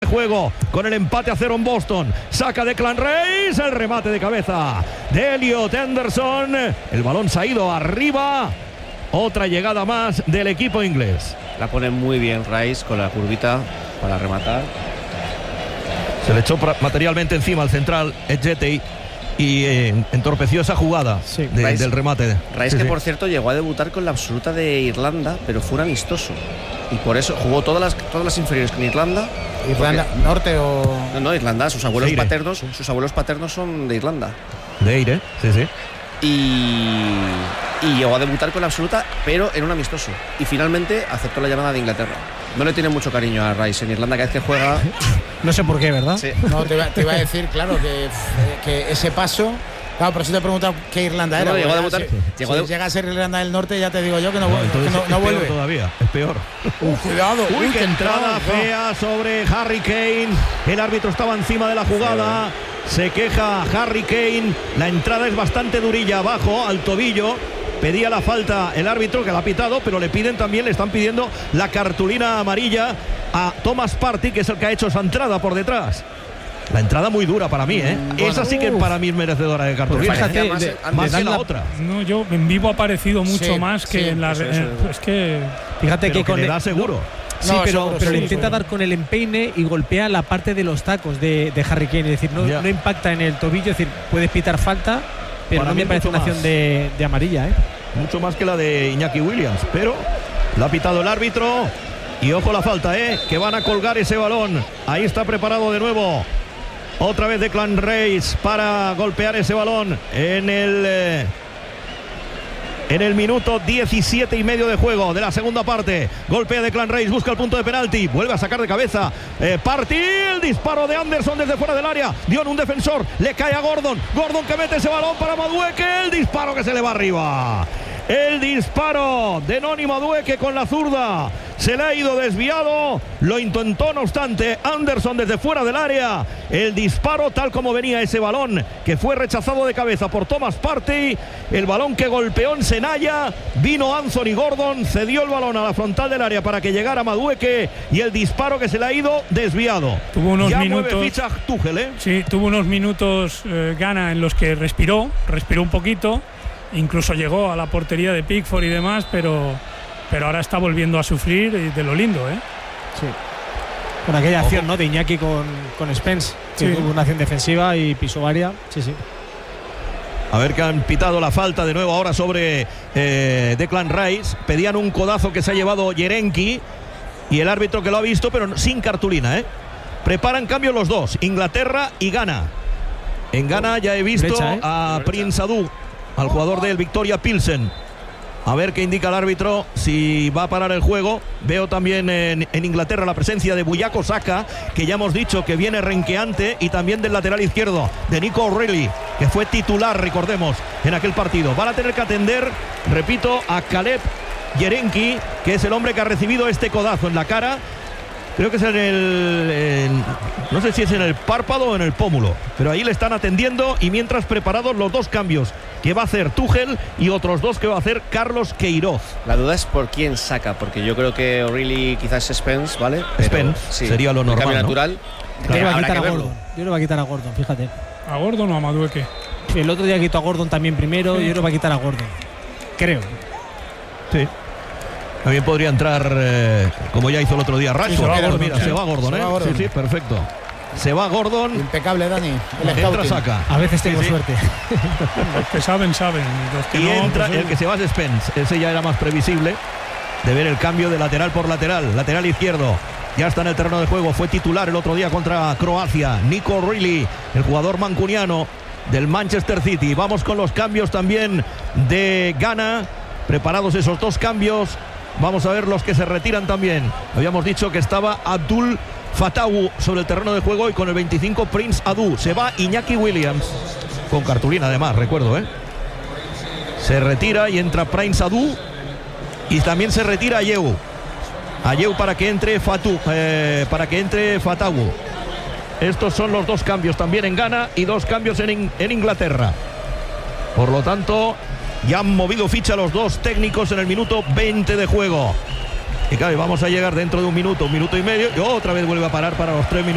juego con el empate a 0 en Boston. Saca Declan Rice, el remate de cabeza de Elliot Anderson. El balón se ha ido arriba. Otra llegada más del equipo inglés. La pone muy bien Rice con la curvita para rematar. Se le echó materialmente encima al central Edgetey y entorpeció esa jugada del remate. Rice, que por cierto llegó a debutar con la absoluta de Irlanda, pero fue un amistoso. Y por eso jugó todas las inferiores con Irlanda. ¿Irlanda norte o...? No, Irlanda. Sus abuelos paternos son de Irlanda. De Eire, sí. Y llegó a debutar con la absoluta, pero en un amistoso. Y finalmente aceptó la llamada de Inglaterra. No le tiene mucho cariño a Rice en Irlanda cada vez que juega. No sé por qué, ¿verdad? Sí. No, te iba a decir, claro, que ese paso... Claro, pero si te he preguntado qué Irlanda era. No, llegó a debutar. Si llega a ser Irlanda del Norte, ya te digo yo que no vuelve. Todavía, es peor. Cuidado. Uy, qué entrada fea sobre Harry Kane. El árbitro estaba encima de la jugada. Se queja Harry Kane. La entrada es bastante durilla abajo, al tobillo. Pedía la falta el árbitro, que la ha pitado, pero le están pidiendo la cartulina amarilla a Thomas Partey, que es el que ha hecho esa entrada por detrás. La entrada muy dura para mí, ¿eh? Esa sí que para mí es merecedora de cartulina. Fíjate, más que la otra. No, yo en vivo ha parecido mucho más que en la... es que... Fíjate que le da seguro. Sí, pero le intenta dar con el empeine y golpea la parte de los tacos de Harry Kane. Es decir, no impacta en el tobillo, es decir, puedes pitar falta, pero no me parece una acción de amarilla, ¿eh? Mucho más que la de Iñaki Williams, pero la ha pitado el árbitro. Y ojo la falta, que van a colgar ese balón. Ahí está preparado de nuevo. Otra vez Declan Rice para golpear ese balón en el minuto 17 y medio de juego de la segunda parte. Golpea Declan Rice, busca el punto de penalti, vuelve a sacar de cabeza Partey, el disparo de Anderson desde fuera del área, dio en un defensor, le cae a Gordon que mete ese balón para Madueke, el disparo que se le va arriba. El disparo de Noni Madueke con la zurda se le ha ido desviado. Lo intentó, no obstante, Anderson desde fuera del área. El disparo tal como venía ese balón, que fue rechazado de cabeza por Thomas Partey. El balón que golpeó en Senaya. Vino Anthony Gordon, cedió el balón a la frontal del área para que llegara Madueke. Y el disparo que se le ha ido desviado. Tuvo unos minutos. Mueve ficha Tuchel, Sí, tuvo unos minutos Ghana en los que respiró un poquito. Incluso llegó a la portería de Pickford y demás, pero ahora está volviendo a sufrir de lo lindo, Sí. Con aquella acción, ¿no?, de Iñaki con Spence, que tuvo una acción defensiva y pisó área. Sí. A ver, que han pitado la falta de nuevo ahora sobre Declan Rice. Pedían un codazo que se ha llevado Yerenki y el árbitro que lo ha visto, pero sin cartulina, Preparan cambio los dos, Inglaterra y Ghana. En Ghana ya he visto a Prince Adu, al jugador del Victoria Pilsen. A ver qué indica el árbitro, si va a parar el juego. Veo también en Inglaterra la presencia de Bukayo Saka, que ya hemos dicho que viene renqueante, y también del lateral izquierdo, de Nico O'Reilly, que fue titular, recordemos, en aquel partido. Van a tener que atender, repito, a Caleb Yerenki, que es el hombre que ha recibido este codazo en la cara. Creo que es no sé si es en el párpado o en el pómulo, pero ahí le están atendiendo, y mientras preparados los dos cambios que va a hacer Tuchel y otros dos que va a hacer Carlos Queiroz. La duda es por quién saca, porque yo creo que O'Reilly quizás es Spence, ¿vale? Spence, sería lo normal, cambio natural. Yo le voy a quitar a Gordon, fíjate. ¿A Gordon o a Madueke? El otro día quitó a Gordon también primero, y yo le voy a quitar a Gordon, creo. Sí. También podría entrar, como ya hizo el otro día, Rashford. Se va Gordon, Sí, perfecto. Se va Gordon. Impecable, Dani. Entra Saka. A veces tengo suerte. Los que saben. Los que y no, entra pues, el que se va es Spence. Ese ya era más previsible de ver el cambio de lateral por lateral. Lateral izquierdo. Ya está en el terreno de juego. Fue titular el otro día contra Croacia. Nico O'Reilly, el jugador mancuniano del Manchester City. Vamos con los cambios también de Ghana. Preparados esos dos cambios. Vamos a ver los que se retiran también. Habíamos dicho que estaba Abdul Fatawu sobre el terreno de juego, y con el 25 Prince Adu. Se va Iñaki Williams, con cartulina además, recuerdo, Se retira y entra Prince Adu, y también se retira Ayew para que entre Fatawu. Estos son los dos cambios también en Ghana y dos cambios en Inglaterra. Por lo tanto, ya han movido ficha los dos técnicos en el minuto 20 de juego. Y claro, vamos a llegar dentro de un minuto y medio, y otra vez vuelve a parar para los 3 minutos.